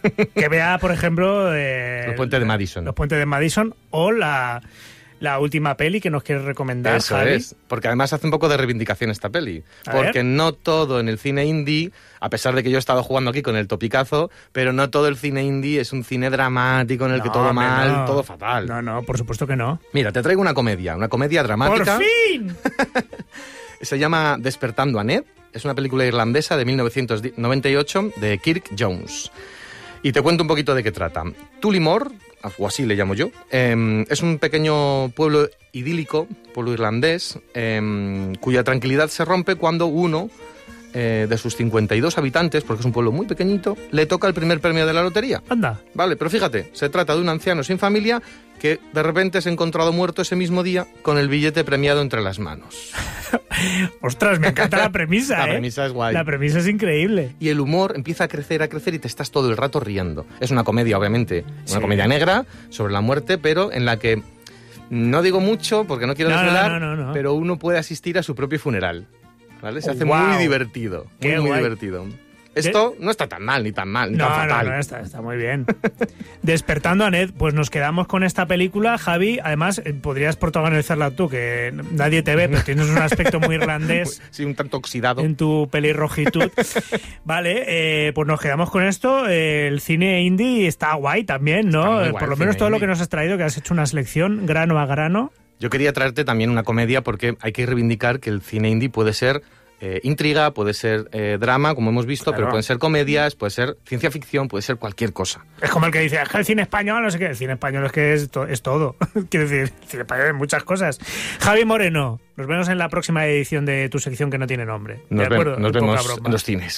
Que vea, por ejemplo... Los puentes de Madison. Los puentes de Madison o la última peli que nos quieres recomendar, Eso Javi. es, porque además hace un poco de reivindicación esta peli. A Porque ver. no todo en el cine indie, a pesar de que yo he estado jugando aquí con el topicazo, pero no todo el cine indie es un cine dramático en el que todo hombre, mal, no. todo fatal. No, por supuesto que no. Mira, te traigo una comedia dramática. ¡Por fin! Se llama Despertando a Ned. Es una película irlandesa de 1998 de Kirk Jones. Y te cuento un poquito de qué trata. Tullamore, o así le llamo yo, es un pequeño pueblo idílico, pueblo irlandés, cuya tranquilidad se rompe cuando uno de sus 52 habitantes, porque es un pueblo muy pequeñito, le toca el primer premio de la lotería. Anda. Vale, pero fíjate, se trata de un anciano sin familia que de repente se ha encontrado muerto ese mismo día con el billete premiado entre las manos. Ostras, me encanta la premisa, La premisa es guay. La premisa es increíble. Y el humor empieza a crecer y te estás todo el rato riendo. Es una comedia, obviamente, una Sí. comedia negra sobre la muerte, pero en la que no digo mucho porque no quiero desvelar, no. pero uno puede asistir a su propio funeral. ¿Vale? Se hace Guau. muy divertido. Qué Muy guay. divertido. Esto no está tan mal, ni tan mal, ni tan fatal. No, está muy bien. Despertando a Ned, pues nos quedamos con esta película. Javi, además, podrías protagonizarla tú, que nadie te ve, pero tienes un aspecto muy irlandés Sí, un tanto oxidado. en tu pelirrojitud. Vale, pues nos quedamos con esto. El cine indie está guay también, ¿no? Está muy guay Por lo el menos cine todo lo indie. que nos has traído, que has hecho una selección grano a grano. Yo quería traerte también una comedia porque hay que reivindicar que el cine indie puede ser intriga, puede ser drama, como hemos visto, Claro. pero pueden ser comedias, puede ser ciencia ficción, puede ser cualquier cosa. Es como el que dice, "Es que el cine español, no sé qué". El cine español es que es todo. Quiero decir, el cine español es muchas cosas. Javi Moreno, nos vemos en la próxima edición de tu sección que no tiene nombre. Nos ¿De acuerdo? nos Poca vemos broma. en los cines.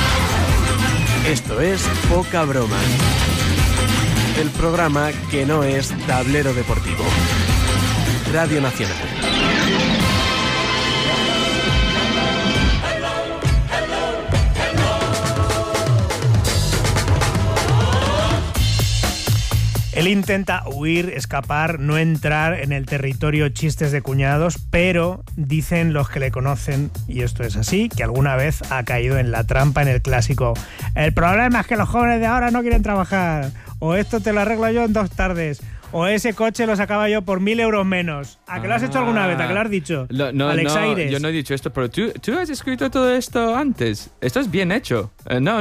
Esto es Poca Broma. El programa que no es tablero deportivo. Radio Nacional. Él intenta huir, escapar, no entrar en el territorio chistes de cuñados, pero dicen los que le conocen, y esto es así, que alguna vez ha caído en la trampa en el clásico. El problema es que los jóvenes de ahora no quieren trabajar, o esto te lo arreglo yo en 2 tardes, o ese coche lo sacaba yo por 1.000 euros menos. ¿A que lo has hecho alguna vez? ¿A que lo has dicho? Alex Aires. Yo no he dicho esto, pero tú has escrito todo esto antes. Esto es bien hecho. No,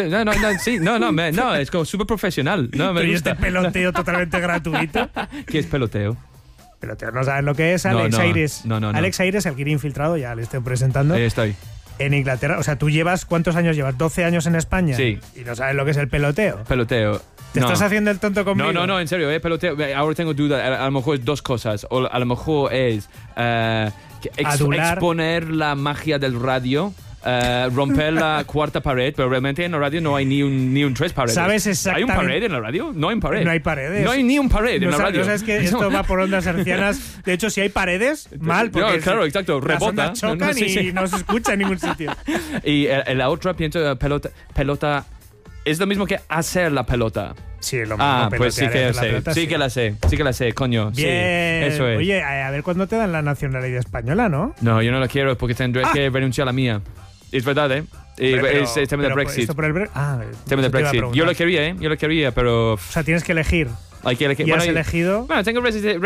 es como súper profesional. No, me Pero ¿y gusta. este peloteo totalmente gratuito? ¿Qué es peloteo? Peloteo, ¿no sabes lo que es? No, Alex no, Aires. no. Alex Aires, el que iría infiltrado, ya le estoy presentando. Ahí estoy. En Inglaterra, o sea, ¿tú llevas cuántos años llevas? ¿12 años en España? Sí. ¿Y no sabes lo que es el peloteo? Peloteo. ¿Te No. estás haciendo el tonto conmigo? No, en serio, peloteo. Ahora tengo duda. A lo mejor es 2 cosas. O a lo mejor es Adular. exponer la magia del radio. Romper la cuarta pared, pero realmente en la radio no hay ni un 3 paredes. ¿Sabes ¿Hay exactamente? un pared en la radio? No hay pared. No hay paredes. No hay ni un pared en la radio. No sabes que esto va por ondas hercianas. De hecho, si hay paredes, mal, porque No, claro, exacto, las rebota. ondas chocan Sí, sí. y no se escucha en ningún sitio. Y la otra, pienso, pelota es lo mismo que hacer la pelota. Sí, lo mismo. Pues sí pelotear que es la pelota, sí que la sé, coño. Bien. Sí, eso es. Oye, a ver cuándo te dan la nacionalidad española, ¿no? No, yo no la quiero porque tendré que renunciar a la mía. Es verdad, ¿eh? Hombre, Es el tema del pero Brexit. esto por el Tema del eso te iba a Brexit. Yo lo preguntar. quería, ¿eh? Yo lo quería, pero... O sea, tienes que elegir. Hay que elegir. ¿Y has elegido? Bueno, tengo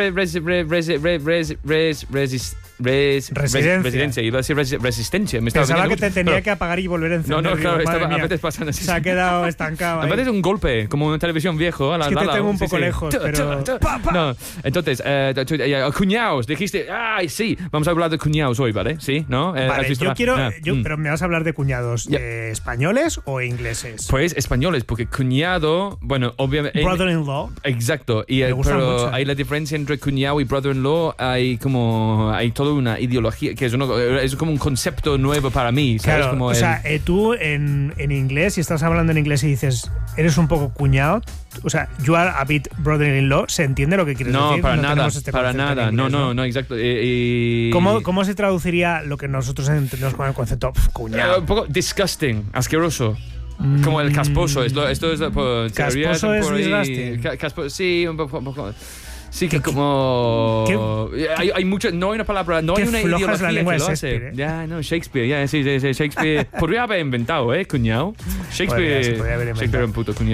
residencia. Iba a decir resistencia. Me estaba Pensaba que viniendo te tenía pero- que apagar y volver a encender. No, Digo, claro, madre a mía, veces pasan así. se ha quedado estancado A ahí. veces un golpe, como en televisión viejo. Es que te tengo un poco lejos, pero... No, entonces, cuñados, dijiste, ay, sí, vamos a hablar de cuñados hoy, ¿vale? Sí, ¿no? ¿Has Vale, visto yo la- quiero... Ah, Pero me vas a hablar de cuñados Ya. españoles o ingleses. Pues españoles, porque cuñado, bueno, obviamente... Brother-in-law. Exacto, y Me gusta pero mucho. hay la diferencia entre cuñado y brother-in-law, hay toda una ideología, que es como un concepto nuevo para mí, ¿sabes? Claro, Como o sea, tú en inglés, si estás hablando en inglés y dices, eres un poco cuñado, o sea, you are a bit brother-in-law, ¿se entiende lo que quieres no, decir? para nada, tenemos este para concepto en nada, inglés, no, exacto. Y- ¿Cómo se traduciría lo que nosotros entendemos con el concepto cuñado? Un poco disgusting, asqueroso. Como el casposo, esto es teoría ¿Casposo es por ahí. disgusting? Sí, un poco. Sí, que como... Hay mucho... No hay una palabra, no Qué hay una floja es ideología la lengua que de lo hace. Shakespeare, ¿eh? Ya, no, Shakespeare, sí, Shakespeare. Podría haber inventado, cuñado. Se podría haber inventado. Shakespeare era un puto cuñado.